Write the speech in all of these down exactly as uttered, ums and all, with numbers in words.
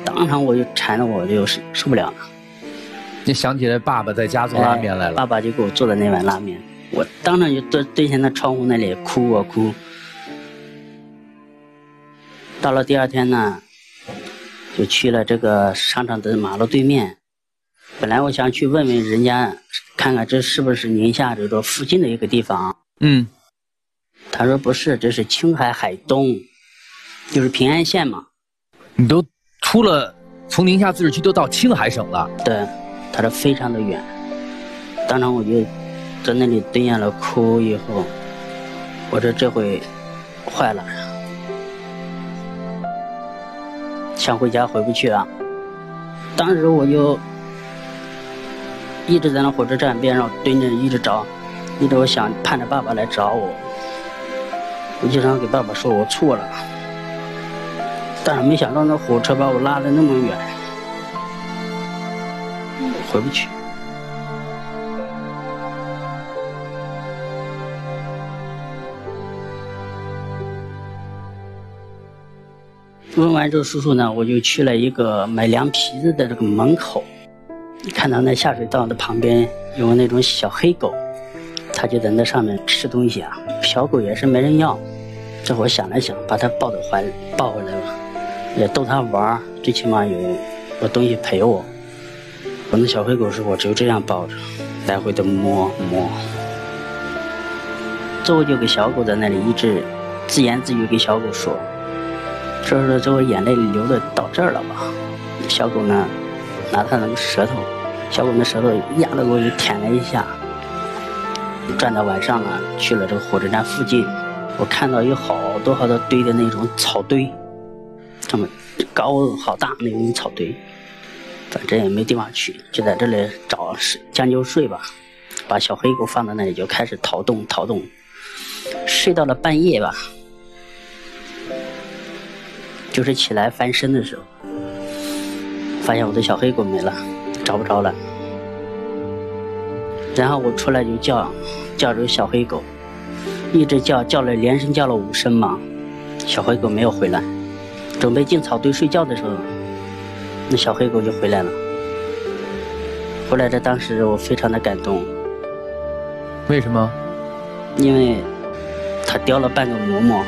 当场我就馋的我就受不了了。 你想起来爸爸在家做拉面来了， 哎、爸爸就给我做的那碗拉面，我当场就蹲蹲在那窗户那里哭啊哭。到了第二天呢，就去了这个商场的马路对面。本来我想去问问人家，看看这是不是宁夏这个附近的一个地方。 嗯， 他说不是，这是青海海东，就是平安县嘛。 你都出了，从宁夏自治区都到青海省了。 对，他说非常的远。当场我就在那里蹲下了哭，以后我说这回坏了，想回家回不去啊。当时我就一直在那火车站边上蹲着，一直找，一直我想盼着爸爸来找我。我经常给爸爸说我错了，但是没想到那火车把我拉得那么远，回不去。问完之后，叔叔呢，我就去了一个买凉皮子的这个门口，看到那下水道的旁边有那种小黑狗，它就在那上面吃东西啊。小狗也是没人要，这会儿想了想，把它抱到怀抱回来了，也逗它玩，最起码有有东西陪我。我那小黑狗是我只有这样抱着，来回的摸摸。最后就给小狗在那里一直自言自语，给小狗说。这时候这我眼泪流的到这儿了吧？小狗呢，拿它那个舌头，小狗的舌头压了过去舔了一下。转到晚上了，去了这个火车站附近，我看到有好多好多堆的那种草堆，这么高好大那种草堆，反正也没地方去，就在这里找将就睡吧。把小黑狗放在那里就开始逃动逃动，睡到了半夜吧。就是起来翻身的时候，发现我的小黑狗没了，找不着了。然后我出来就叫叫这个小黑狗，一直叫叫了连声叫了五声嘛，小黑狗没有回来。准备进草堆睡觉的时候，那小黑狗就回来了。回来的当时我非常的感动。 为什么？ 因为它叼了半个馍馍。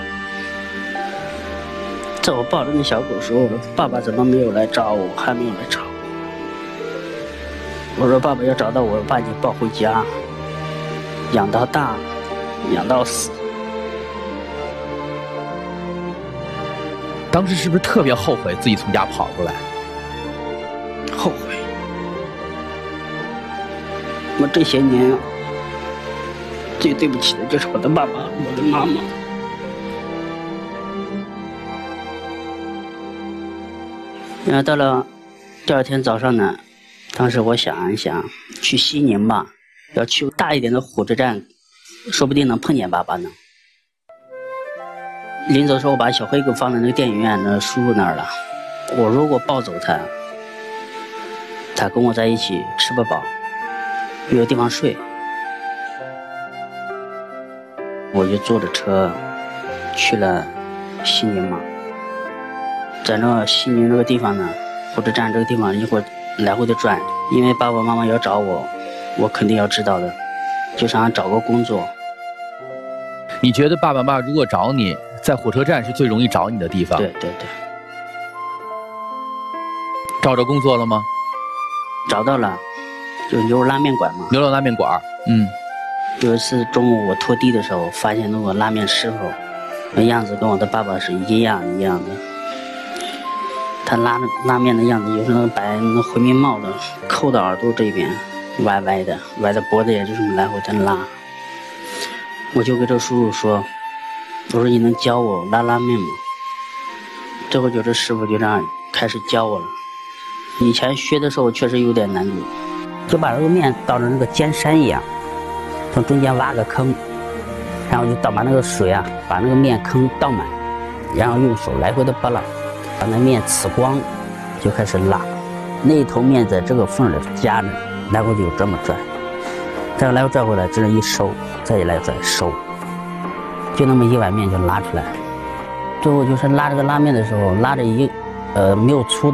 在我抱着那小狗说，我说爸爸怎么没有来找我，还没有来找我。我说爸爸要找到我，把你抱回家，养到大，养到死。 当时是不是特别后悔自己从家跑出来？ 后悔。我这些年最对不起的就是我的爸爸，我的妈妈。然后到了第二天早上呢，当时我想一想去西宁吧，要去大一点的火车站，说不定能碰见爸爸呢。临走的时候我把小黑狗放在那个电影院的叔叔那儿了，我如果抱走他，他跟我在一起吃不饱，没有地方睡，我就坐着车去了西宁嘛。在那西宁这个地方呢，火车站这个地方一会儿来回的转，因为爸爸妈妈要找我，我肯定要知道的，就想找个工作。 你觉得爸爸妈妈如果找你，在火车站是最容易找你的地方？ 对对对。 找着工作了吗？ 找到了，就牛肉拉面馆嘛。 牛肉拉面馆，嗯。 有一次中午我拖地的时候，发现那个拉面师傅，那样子跟我的爸爸是一样一样的。他拉拉面的样子，就是那个白那回民帽的，扣到耳朵这边，歪歪的，歪的脖子也就这么来回的拉。我就跟这叔叔说，我说你能教我拉拉面吗？最后就这师傅就这样开始教我了。以前学的时候确实有点难度，就把这个面倒成那个尖山一样，从中间挖个坑，然后就倒把那个水啊，把那个面坑倒满，然后用手来回的拨拉。把那面呲光，就开始拉，那一头面在这个缝里夹着，来回就这么转，再来回转回来，这一收，再一来转收，就那么一碗面就拉出来。最后就是拉这个拉面的时候，拉着一呃没有粗的。